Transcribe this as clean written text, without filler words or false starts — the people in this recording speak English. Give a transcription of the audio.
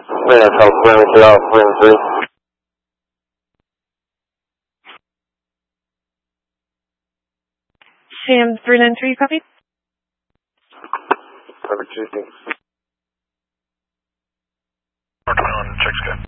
Yeah, California, South, Wind 3. Sam 393, copy. Number 2, thanks. R21, check sky.